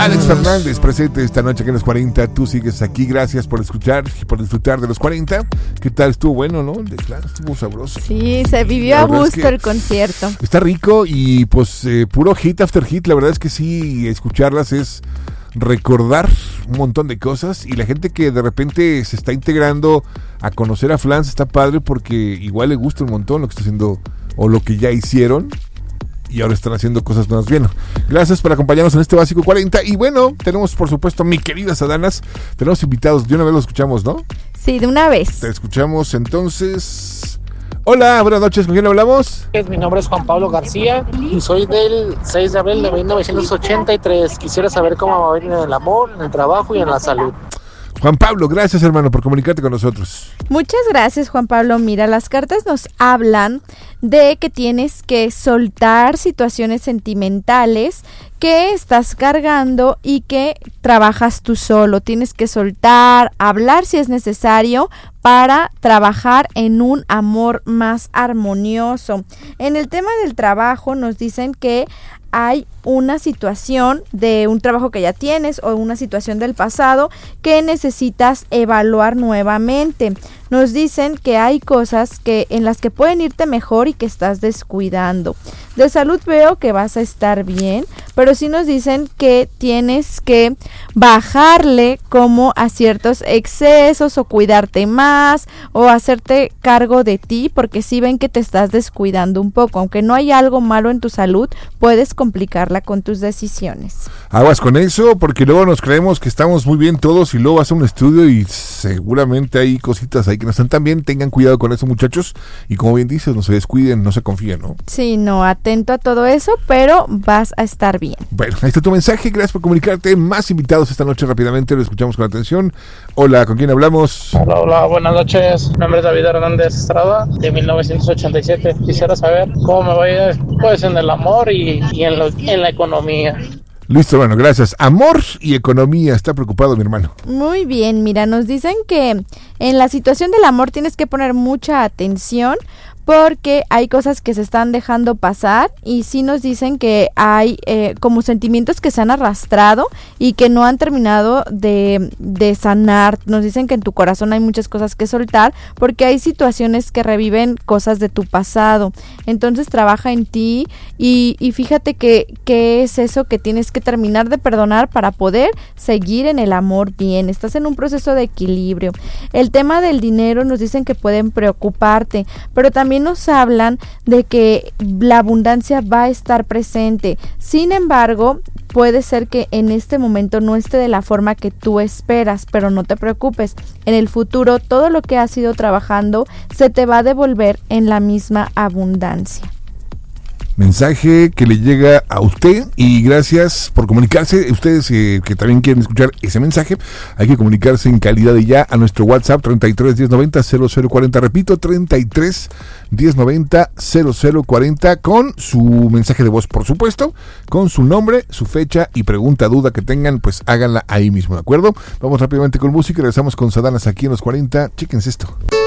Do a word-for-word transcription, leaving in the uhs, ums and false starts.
Alex Fernández presente esta noche aquí en los cuarenta. Tú sigues aquí, gracias por escuchar y por disfrutar de los cuarenta. ¿Qué tal? Estuvo bueno, ¿no? De claro, estuvo sabroso. Sí, se vivió a gusto es que el concierto. Está rico y pues eh, puro hit after hit. La verdad es que sí, escucharlas es recordar un montón de cosas, y la gente que de repente se está integrando a conocer a Flans está padre porque igual le gusta un montón lo que está haciendo o lo que ya hicieron y ahora están haciendo cosas nuevas. Bien, gracias por acompañarnos en este Básico cuarenta. Y bueno, tenemos por supuesto mi querida Sadanas, tenemos invitados, de una vez los escuchamos, ¿no? Sí, de una vez. Te escuchamos entonces. Hola, buenas noches, ¿con quién hablamos? Mi nombre es Juan Pablo García y soy del seis de abril de mil novecientos ochenta y tres. Quisiera saber cómo va a venir en el amor, en el trabajo y en la salud. Juan Pablo, gracias hermano por comunicarte con nosotros. Muchas gracias, Juan Pablo. Mira, las cartas nos hablan de que tienes que soltar situaciones sentimentales que estás cargando y que trabajas tú solo. Tienes que soltar, hablar si es necesario para trabajar en un amor más armonioso. En el tema del trabajo nos dicen que hay una situación de un trabajo que ya tienes o una situación del pasado que necesitas evaluar nuevamente. Nos dicen que hay cosas que en las que pueden irte mejor y que estás descuidando. De salud veo que vas a estar bien, pero sí nos dicen que tienes que bajarle como a ciertos excesos o cuidarte más o hacerte cargo de ti, porque sí ven que te estás descuidando un poco. Aunque no hay algo malo en tu salud, puedes complicarla con tus decisiones. Aguas con eso, porque luego nos creemos que estamos muy bien todos y luego vas a un estudio y seguramente hay cositas ahí que no están tan bien. Tengan cuidado con eso, muchachos, y como bien dices, no se descuiden, no se confíen, ¿no? Sí, no, atento a todo eso, pero vas a estar bien. Bueno, ahí está tu mensaje, gracias por comunicarte. Más invitados esta noche, rápidamente lo escuchamos con atención. Hola, ¿con quién hablamos? Hola, hola, buenas noches. Mi nombre es David Hernández Estrada, de mil novecientos ochenta y siete. Quisiera saber cómo me va a ir, pues, en el amor y, y en, lo, en la economía. Listo, bueno, gracias. Amor y economía, está preocupado mi hermano. Muy bien, mira, nos dicen que en la situación del amor tienes que poner mucha atención porque hay cosas que se están dejando pasar y sí nos dicen que hay eh, como sentimientos que se han arrastrado y que no han terminado de, de sanar. Nos dicen que en tu corazón hay muchas cosas que soltar porque hay situaciones que reviven cosas de tu pasado. Entonces trabaja en ti y, y fíjate que, que es eso que tienes que terminar de perdonar para poder seguir en el amor bien. Estás en un proceso de equilibrio. El tema del dinero nos dicen que pueden preocuparte, pero también nos hablan de que la abundancia va a estar presente. Sin embargo, puede ser que en este momento no esté de la forma que tú esperas, pero no te preocupes. En el futuro, todo lo que has ido trabajando se te va a devolver en la misma abundancia. Mensaje que le llega a usted y gracias por comunicarse. Ustedes eh, que también quieren escuchar ese mensaje, hay que comunicarse en calidad de ya a nuestro WhatsApp treinta y tres, diez noventa, cero cero cuarenta. Repito, treinta y tres, diez noventa, cero cero cuarenta con su mensaje de voz, por supuesto, con su nombre, su fecha y pregunta, duda que tengan, pues háganla ahí mismo, ¿de acuerdo? Vamos rápidamente con música y regresamos con Sadanas aquí en los cuarenta. Chéquense esto.